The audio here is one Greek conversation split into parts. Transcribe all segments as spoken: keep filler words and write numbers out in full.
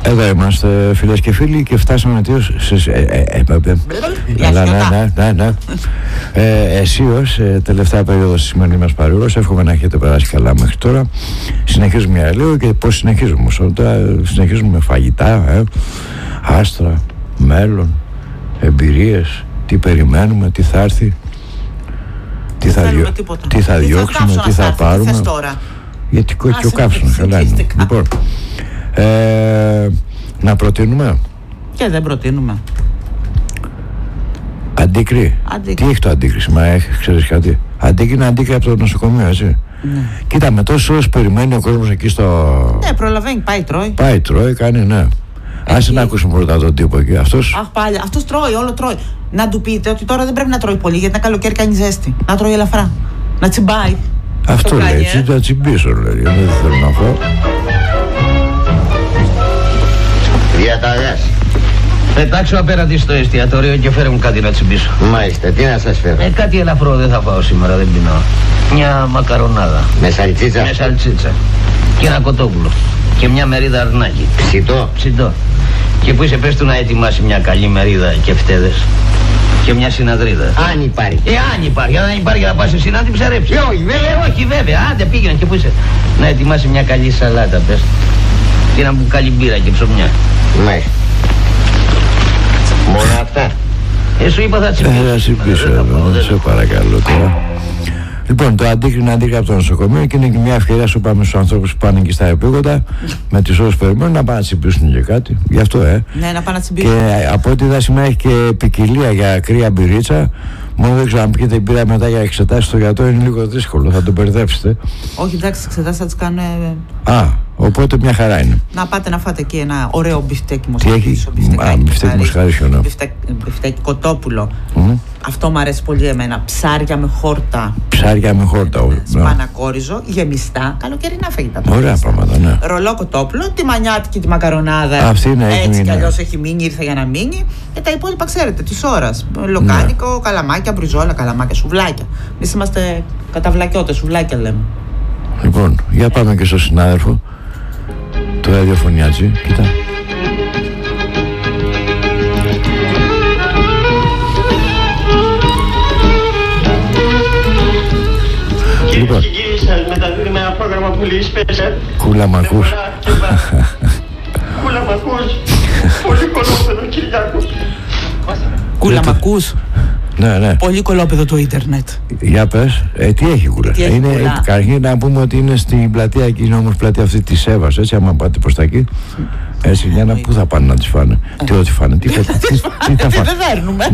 Εδώ είμαστε, φίλες και φίλοι, και φτάσαμε αιτίως σε... Ναι, ναι. Αισίως, τελευταία περίοδο στη σημερινή μας παρήγορος. Εύχομαι να έχετε περάσει καλά μέχρι τώρα. Συνεχίζουμε για λίγο και πώς συνεχίζουμε. Συνεχίζουμε με φαγητά, ε, άστρα, μέλλον, εμπειρίες, τι περιμένουμε, τι θα έρθει, τι θα, διο... τι θα τι διώξουμε, θα τι θα άρθει, πάρουμε. Τι τώρα. Γιατί και ο καύσωνος καλά είναι. Λοιπόν, ε, να προτείνουμε. Και δεν προτείνουμε. Αντίκρι. Αντίκρι. Τι έχει το αντίκρι, μα έχει, ξέρεις κάτι. Αντίκρι είναι αντίκρι από το νοσοκομείο, έτσι. Ναι. Κοίτα, με τόσες ώρες περιμένει ο κόσμος εκεί στο... Ναι, προλαβαίνει, πάει, τρώει. Πάει, τρώει, κάνει, ναι. Εκεί... Άσε να ακούσουμε πρώτα τον τύπο εκεί. Αυτός... Αχ, πάλι, αυτός τρώει, όλο τρώει. Να του πείτε ότι τώρα δεν πρέπει να τρώει πολύ, γιατί ένα καλοκαίρι κάνει ζέστη. Να τρώει ελαφρά. Να τσιμπάει. Αυτό λέει, έτσι, να τσιμπήσω, λέει. Δεν θέλω να φάω. Διαταγάς. Πετάξω απέναντι στο εστιατόριο και φέρε μου κάτι να τσιμπήσω. Μάλιστα, τι να σας φέρω. Ε, κάτι ελαφρό δεν θα φάω σήμερα, δεν πεινάω. Μια μακαρονάδα. Με σαλτσίτσα. Με σαλτσίτσα. Και ένα κοτόπουλο. Και μια μερίδα αρνάκι. Ψητό. Ψητό. Και που είσαι, πες του να ετοιμάσει μια καλή μερίδα και φτέδες. Και μια συναδρίδα. Αν υπάρχει. Ε, αν υπάρχει. Αν υπάρχει να πας εσύ να την ψαρέψεις. Ε, όχι, βέβαια. Ε, όχι, βέβαια. Άντε πήγαινε και που είσαι. Να ετοιμάσει μια καλή σαλάτα, πες. Και ένα μπουκάλι μπύρα και ψωμιά. Ναι. Μόνο αυτά. Ε, σου είπα θα τσιμπήσω. Ε, θα τσιμπήσω, σε παρακαλώ τώρα. Λοιπόν, το αντίκρι είναι αντίκρι από το νοσοκομείο και είναι και μια ευκαιρία σου πάμε στους ανθρώπους που πάνε και στα επίγοντα με τις ώρες περιμένουν να πάνε να τσιμπήσουν και κάτι. Γι' αυτό, ε. Ναι, να πάνε να τσιμπήσουν. Και από ό,τι είδα σήμερα έχει και ποικιλία για κρύα μπυρίτσα. Μόνο δεν ξέρω αν πιείτε μπύρα μετά για εξετάσεις στο γιατρό, είναι λίγο δύσκολο, θα τον μπερδέψετε. Όχι, εντάξει, τις εξετάσεις θα τις κάνουν. Α, οπότε μια χαρά είναι. Να πάτε να φάτε εκεί ένα ωραίο μπιφτέκι Τι έχει? Α, μπιφτέκι μοσχαρίσιο, ναι. Μπιφτέκι κοτόπουλο. Mm. Αυτό μου αρέσει πολύ εμένα. Ψάρια με χόρτα. Ψάρια με χόρτα, όλοι. Σπανακόριζο, γεμιστά, καλοκαιρινά φαγητά. Ωραία πράγματα, ναι. Ρολό κοτόπουλο, τη μανιάτικη, τη μακαρονάδα. Αυτή είναι, έτσι έχει κι αλλιώς έχει μείνει, ήρθε για να μείνει. Και τα υπόλοιπα ξέρετε, τη ώρα. Λοκάνικο, ναι. Καλαμάκια, μπριζόλα, καλαμάκια, σουβλάκια. Εμείς είμαστε καταβλακιώτες, σουβλάκια λέμε. Λοιπόν, για πάμε και στο συνάδελφο. Το ραδιοφωνιάτζι, κοίτα. Λοιπόν, σας μεταδίδουμε ένα πρόγραμμα πολύ special. Κούλα μ' ακούς. Κούλα μ' ακούς. Πολύ κολόπεδο, Κυριάκο. Κούλα μ' ακούς. Ναι, ναι. Πολύ κολόπεδο το ίντερνετ. Για πες, ε, τι έχει κούλα. Τι έχει είναι, κούλα. Καταρχήν να πούμε ότι είναι στην πλατεία εκεί, είναι όμως πλατεία αυτή της Εύας, έτσι, άμα πάτε προς τα εκεί. Έτσι, για να πού θα πάνε να τις φάνε. Τι ό,τι φάνε, τι θα φάνε. Δεν δέρνουμε.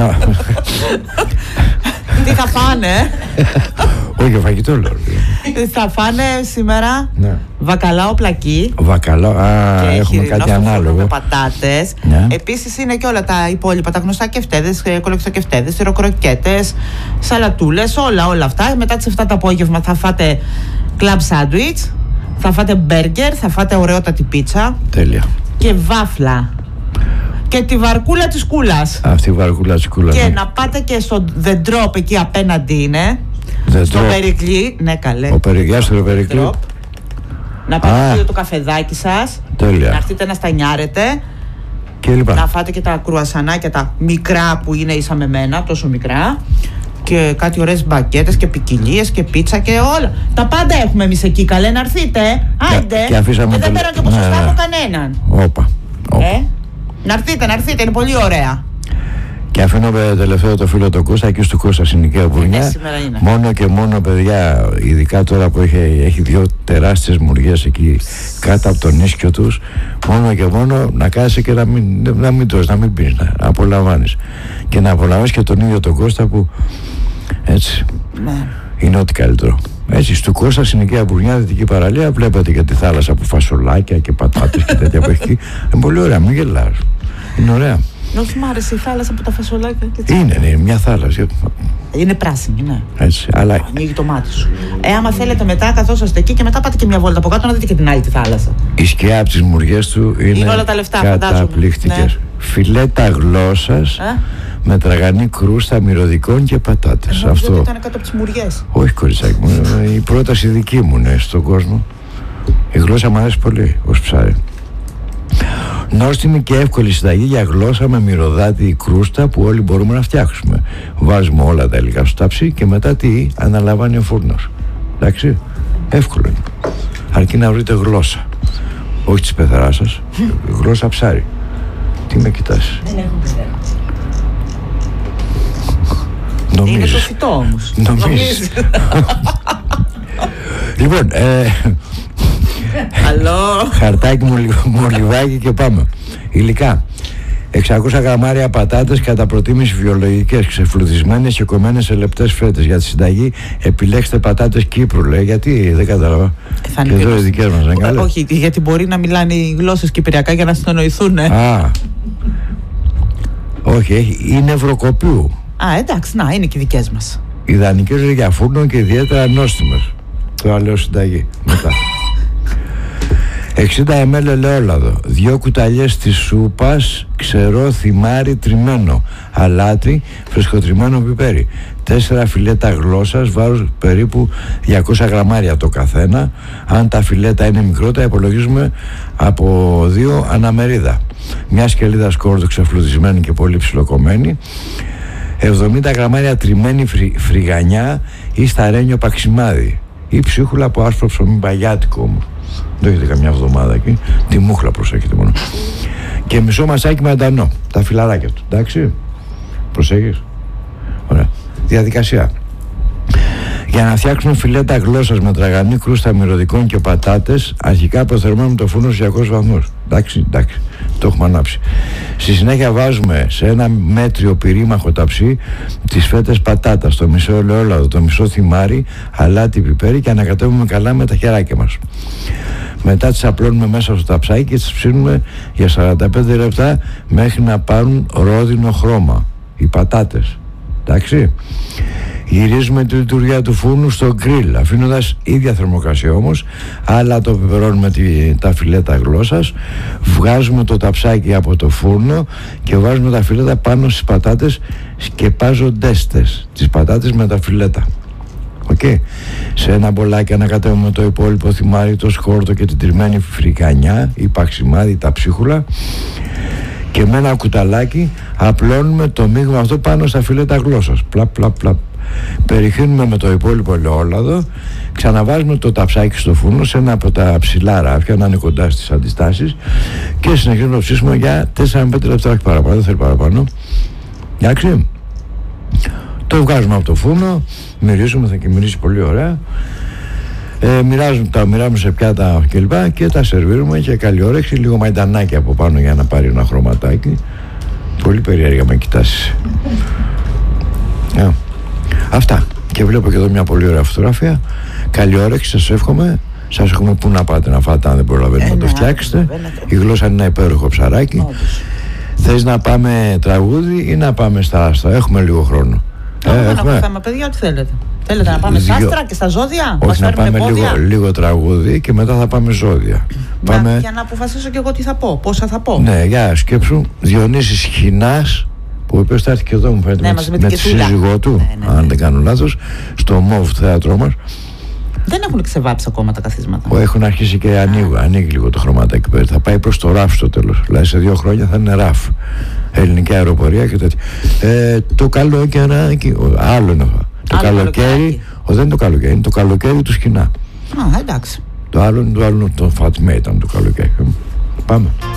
Τι θα φάνε. Όχι, φαγητό λέω. Θα φάνε σήμερα ναι. βακαλάο πλακί. Βακαλάο, α, και έχουμε κάτι ανάλογο. Με πατάτες. Ναι. Επίσης είναι και όλα τα υπόλοιπα, τα γνωστά κεφτέδες, κολοξοκεφτέδες, τυροκροκέτες, σαλατούλες, όλα όλα αυτά. Μετά τις εφτά το απόγευμα θα φάτε κλαμπ σάντουιτς, θα φάτε μπέργκερ, θα φάτε ωραιότατη πίτσα. Τέλεια. Και βάφλα. Και τη βαρκούλα της κούλας. Αυτή η βαρκούλα της κούλας. Και ναι. να πάτε και στο The Drop εκεί απέναντι είναι. The στο Drop. Περικλή. Ναι, καλέ. Ο Περιγιάς στο Περικλή. Να πάτε το καφεδάκι σας. Τέλεια. Να έρθετε να στανιάρετε. Και λοιπά. Να φάτε και τα κρουασανάκια τα μικρά που είναι ίσα με μένα, τόσο μικρά. Και κάτι ωραίες μπακέτες και ποικιλίες και πίτσα και όλα. Τα πάντα έχουμε εμείς εκεί, καλέ, να έρθετε. Άιντε. Και, και αφήσαμε και δεν το... πέραν και ποσοστά ναι, ναι. από κανέναν. Όπα. Όπα. Ε? Να έρθετε, να έρθετε, είναι πολύ ωραία. Και αφήνω τελευταίο το φίλο το Κώστα, εκεί στο Κώστα συνοικία Μπουρνιά. Ναι, σήμερα είναι. Μόνο και μόνο, παιδιά, ειδικά τώρα που έχει, έχει δύο τεράστιες μουριές εκεί κάτω από τον ίσκιο τους, μόνο και μόνο να κάθεσαι και να μην, να μην τρως, να μην πίνεις, να απολαμβάνεις. Και να απολαμβάνεις και τον ίδιο τον Κώστα που έτσι Ναι. είναι ό,τι καλύτερο. Έτσι, στο Κώστα συνοικία Μπουρνιά, δυτική παραλία, βλέπετε και τη θάλασσα που φασολάκια και πατάτες και τέτοια που έχει εκεί. Είναι πολύ ωραία, μην γελάς. Είναι ωραία. Όχι, μ' άρεσε η θάλασσα από τα φασολάκια. Και έτσι. Είναι, είναι μια θάλασσα. Είναι πράσινη, ναι. Έτσι, αλλά... Ανοίγει το μάτι σου. Ε, άμα θέλετε μετά, καθώς είστε εκεί και μετά πάτε και μια βόλτα από κάτω να δείτε και την άλλη τη θάλασσα. Η σκιά από τις μουριές του είναι, είναι όλα τα λεφτά, καταπληκτικές. Ναι. Φιλέτα γλώσσας ε? με τραγανή κρούστα μυρωδικών και πατάτες. Ε, αυτό ήταν κάτω από τις μουριές. Όχι, κοριτσάκι μου, η πρόταση δική μου είναι στον κόσμο. Η γλώσσα μου αρέσει πολύ ως ψάρι. Νόστιμη και εύκολη συνταγή για γλώσσα με μυρωδάτη κρούστα που όλοι μπορούμε να φτιάξουμε. Βάζουμε όλα τα υλικά στο ταψί και μετά τι αναλαμβάνει ο φούρνος. Εντάξει, εύκολο είναι. Αρκεί να βρείτε γλώσσα. Όχι της πεθαράς σας, γλώσσα ψάρι. Τι με κοιτάς? Δεν έχω πεθαρά. Νομίζεις. Είναι το φυτό όμως. Νομίζεις. Λοιπόν, ε, Αλλό. χαρτάκι, μολυβάκι και πάμε. Υλικά: εξακόσια γραμμάρια πατάτες, κατά προτίμηση βιολογικές, ξεφλουδισμένες και κομμένες σε λεπτές φέτες. Για τη συνταγή επιλέξτε πατάτες Κύπρου, λέει. Γιατί, δεν κατάλαβα. Θα Και εδώ οι δικές μας δεν καλές. Όχι, γιατί μπορεί να μιλάνε οι γλώσσες κυπριακά για να συνοηθούν. Α, όχι, έχει, είναι ευρωκοπίου. Α, εντάξει, να, είναι και οι δικές μας. Ιδανικές για φούρνο και ιδιαίτερα νόστιμες. Τώρα λέω συνταγή. Μετά. εξήντα μιλιλίτρα ελαιόλαδο, δύο κουταλιές της σούπας ξερό θυμάρι τριμμένο, αλάτι, φρεσκοτριμμένο πιπέρι, τέσσερα φιλέτα γλώσσας, βάρος περίπου διακόσια γραμμάρια το καθένα. Αν τα φιλέτα είναι μικρότερα, υπολογίζουμε από δύο αναμερίδα. Μια σκελίδα σκόρδο ξεφλουδισμένη και πολύ ψιλοκομμένη, εβδομήντα γραμμάρια τριμμένη φρυ, φρυγανιά ή σταρένιο παξιμάδι ή ψίχουλα από άσπρο ψωμί παγιάτικο όμως. Δεν έχετε καμιά εβδομάδα εκεί. Τη μούχλα προσέχετε μόνο. Και μισό μασάκι με αντανό. Τα φιλαράκια του. Εντάξει. Προσέχεις. Ωραία. Διαδικασία: για να φτιάξουμε φιλέτα γλώσσας με τραγανή κρούστα μυρωδικών και πατάτες, αρχικά προθερμαίνουμε το φούρνο στους διακόσιους βαθμούς. Εντάξει, εντάξει. Το έχουμε ανάψει. Στη συνέχεια βάζουμε σε ένα μέτριο πυρήμαχο ταψί τις φέτες πατάτας, το μισό ελαιόλαδο, το μισό θυμάρι, αλάτι, πιπέρι και ανακατεύουμε καλά με τα χεράκια μας. Μετά τις απλώνουμε μέσα στο ταψάκι και τις ψήνουμε για σαράντα πέντε λεπτά μέχρι να πάρουν ρόδινο χρώμα οι πατάτες. Εντάξει. Γυρίζουμε τη λειτουργία του φούρνου στο γκριλ, αφήνοντας ίδια θερμοκρασία όμως, αλλά το πιπερώνουμε τη, τα φιλέτα γλώσσας, βγάζουμε το ταψάκι από το φούρνο και βάζουμε τα φιλέτα πάνω στις πατάτες, σκεπάζοντές τες τις πατάτες με τα φιλέτα. Okay. Σε ένα μπολάκι ανακατεύουμε το υπόλοιπο θυμάρι, το σκόρδο και την τριμμένη φρικανιά ή παξιμάδι, τα ψίχουλα, και με ένα κουταλάκι απλώνουμε το μείγμα αυτό πάνω στα φιλέτα γλώσσας. Πλαπ, πλαπ, πλαπ. Περιχύνουμε με το υπόλοιπο ελαιόλαδο, ξαναβάζουμε το ταψάκι στο φούρνο σε ένα από τα ψηλά ράφια να είναι κοντά στις αντιστάσεις και συνεχίζουμε το ψήσιμο για τέσσερα με πέντε λεπτά, όχι παραπάνω, δεν θέλει παραπάνω. Εντάξει. Το βγάζουμε από το φούρνο, μυρίζουμε, θα και μυρίζει πολύ ωραία. Ε, μοιράζουμε, τα μοιράζουμε σε πιάτα κλπ. Και, και τα σερβίρουμε και καλή όρεξη, λίγο μαϊντανάκι από πάνω για να πάρει ένα χρωματάκι. Πολύ περίεργα με κοιτάσεις. Yeah. Αυτά. Και βλέπω και εδώ μια πολύ ωραία φωτογραφία. Καλή όρεξη, σας εύχομαι. Σας έχουμε πού να πάτε να φάτε αν δεν προλαβαίνετε ε, να το φτιάξετε. Η γλώσσα είναι ένα υπέροχο ψαράκι. Όντως. Θες να πάμε τραγούδι ή να πάμε στα άστρα? Έχουμε λίγο χρόνο. Ε, ε, έχουμε θέμα, παιδιά, ό,τι θέλετε. Θέλετε να πάμε Δύο... στα άστρα και στα ζώδια? Όχι, να πάμε λίγο, λίγο τραγούδι και μετά θα πάμε ζώδια. Να, πάμε... Για να αποφασίσω και εγώ τι θα πω, πόσα θα πω. Ναι, για σκέψου. Διονύσης Χινάς, που ο οποίος θα έρθει και εδώ, μου φαίνεται, ναι, με, με, με τη σύζυγό του, ναι, ναι, ναι. αν δεν κάνω λάθος, στο ΜΟΒ θέατρό μας. Δεν έχουν ξεβάψει ακόμα τα καθίσματα. Έχουν αρχίσει και ανοίγει, ανοίγει λίγο το χρωματάκι πέρα. Θα πάει προς το ραφ στο τέλος. Δηλαδή σε δύο χρόνια θα είναι ραφ. Ελληνική αεροπορία και τέτοια. Ε, το καλοκαιράκι. Άλλο είναι αυτό. Το άλλο καλοκαίρι. Ο, δεν είναι το καλοκαίρι, είναι το καλοκαίρι του Σκινά. Α, εντάξει. Το άλλο είναι το άλλο. Το Φατμέ ήταν το καλοκαίρι. Πάμε.